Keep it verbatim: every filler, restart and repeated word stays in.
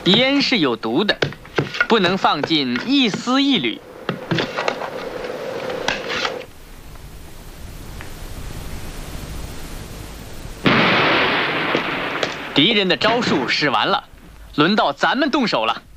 烟是有毒的，不能放进一丝一缕。敌人的招数使完了，轮到咱们动手了。